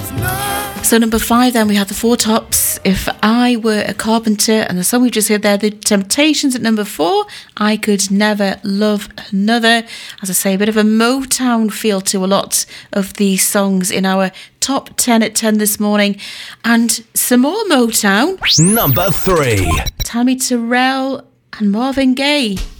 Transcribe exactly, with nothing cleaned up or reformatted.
So number five, then we had the Four Tops, If I Were a Carpenter, and the song we just heard there, The Temptations at number four, I Could Never Love Another. As I say, a bit of a Motown feel to a lot of the songs in our top ten at ten this morning. And some more Motown. Number three. Tammy Terrell and Marvin Gaye.